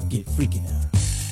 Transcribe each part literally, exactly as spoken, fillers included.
Get freaky now.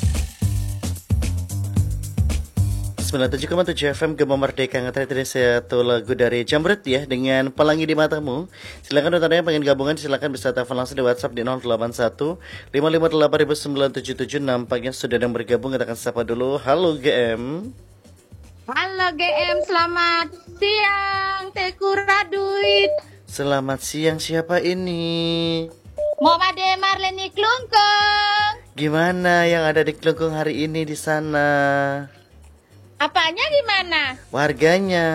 sembilan puluh tujuh koma tujuh F M Gema Merdeka ngetret ini satu lagu dari Jamret ya dengan Pelangi di Matamu. Silakan untuk Anda yang pengen gabungan silakan bisa telepon langsung di WhatsApp di nol delapan satu lima lima delapan sembilan tujuh tujuh. Nampaknya sudah ada yang bergabung, kita akan sapa dulu. Halo G M. Halo G M, selamat siang Teku Raduit. Selamat siang, siapa ini? Muhammad Marleni Klungkung. Gimana yang ada di Klungkung hari ini di sana? Apanya gimana? Warganya.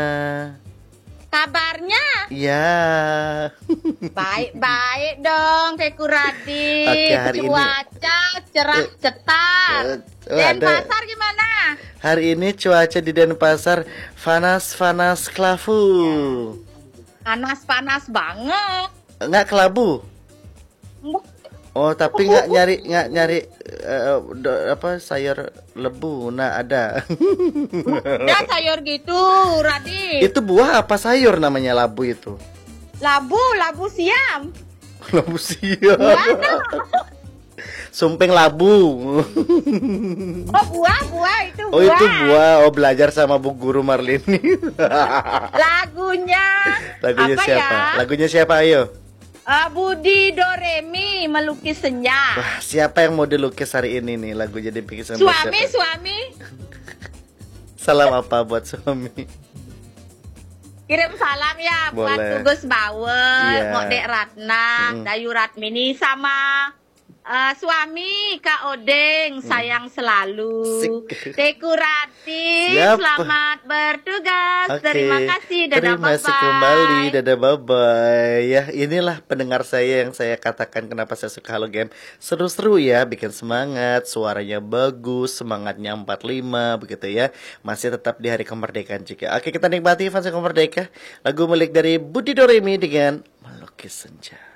Kabarnya? Ya. Baik-baik dong Teku Radit. Oke, hari Cuaca ini cerah cetar. uh, uh, Denpasar gimana? Hari ini cuaca di Denpasar panas-panas kelabu. Panas-panas banget. Enggak kelabu. Oh, tapi nggak nyari nggak nyari uh, do, apa sayur lebu. Nah, ada. Ada sayur gitu, Radit. Itu buah apa sayur namanya labu itu? Labu, labu siam. Labu siam. Sumping labu. Oh, buah, buah itu buah. Oh, itu buah. Oh, belajar sama Bu Guru Marlini. Lagunya Lagunya apa siapa? ya? Lagunya siapa? Ayo. Uh, Budi Doremi melukis senja. Wah, siapa yang mau dilukis hari ini nih? Lagunya dibikin sama Suami, siapa? suami. Salam apa buat suami? Kirim salam ya buat Boleh. Tugus Bauer, Iya. Modek Ratna, Mm. Dayu Ratmini sama uh, suami Kak Odeng, sayang selalu. Sik. Teku Rati, Siap. selamat bertugas. Oke. Terima kasih, dadah Terima kasih bye-bye. kembali, dadah bye bye. Ya, inilah pendengar saya yang saya katakan kenapa saya suka Halo Game. Seru-seru ya, bikin semangat, suaranya bagus, semangatnya empat puluh lima begitu ya. Masih tetap di hari kemerdekaan juga. Oke, kita nikmati fase kemerdekaan. Lagu milik dari Budi Doremi dengan Melukis Senja.